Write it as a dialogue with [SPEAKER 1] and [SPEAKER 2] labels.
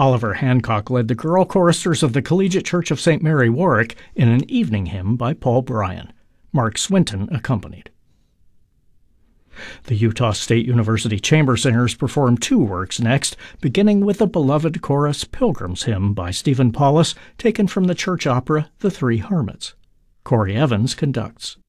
[SPEAKER 1] Oliver Hancock led the girl choristers of the Collegiate Church of St. Mary, Warwick, in an evening hymn by Paul Bryan. Mark Swinton accompanied. The Utah State University Chamber Singers performed two works next, beginning with the beloved chorus Pilgrim's Hymn by Stephen Paulus, taken from the church opera The Three Hermits. Corey Evans conducts.